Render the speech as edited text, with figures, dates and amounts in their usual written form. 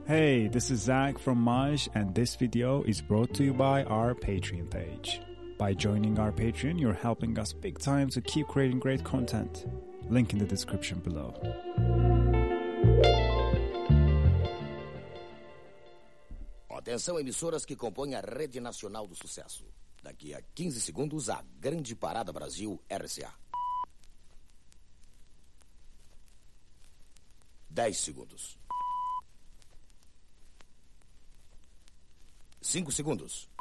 Hey, this is Zach from Maj, and this video is brought to you by our Patreon page. By joining our Patreon, you're helping us big time to keep creating great content. Link in the description below. Atenção, emissoras que compõem a Rede Nacional do Sucesso. Daqui a 15 segundos, a Grande Parada Brasil RCA. 10 segundos. 5 segundos.